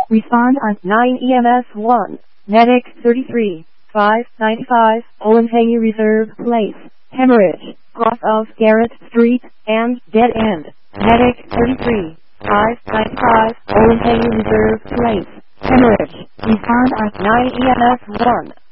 Respond on 9 EMS 1. Medic 33. 595. Olentangy Reserve Place. Hemorrhage. Cross of Garrett Street and Dead End. Medic 33. 595. Olentangy Reserve Place. Hemorrhage. Respond on 9 EMS 1.